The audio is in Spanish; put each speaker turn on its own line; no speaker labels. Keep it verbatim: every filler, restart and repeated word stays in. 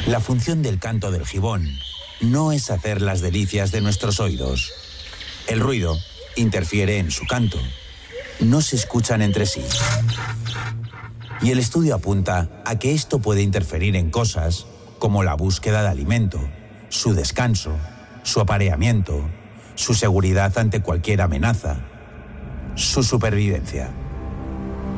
La función del canto del gibón no es hacer las delicias de nuestros oídos. El ruido interfiere en su canto. No se escuchan entre sí. Y el estudio apunta a que esto puede interferir en cosas como la búsqueda de alimento, su descanso, su apareamiento, su seguridad ante cualquier amenaza, su supervivencia.